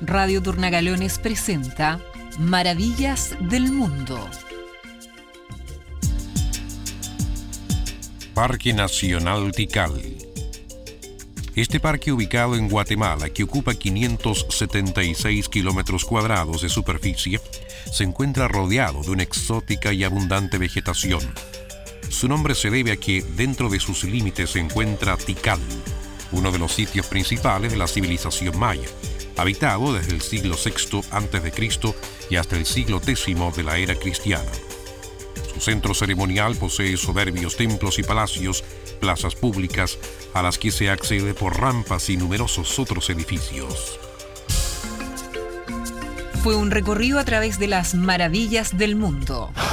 Radio Turnagalones presenta Maravillas del Mundo. Parque Nacional Tikal. Este parque, ubicado en Guatemala, que ocupa 576 kilómetros cuadrados de superficie, se encuentra rodeado de una exótica y abundante vegetación. Su nombre se debe a que dentro de sus límites se encuentra Tikal, uno de los sitios principales de la civilización maya, habitado desde el siglo VI a.C. y hasta el siglo X de la era cristiana. Su centro ceremonial posee soberbios templos y palacios, plazas públicas a las que se accede por rampas y numerosos otros edificios. Fue un recorrido a través de las maravillas del mundo.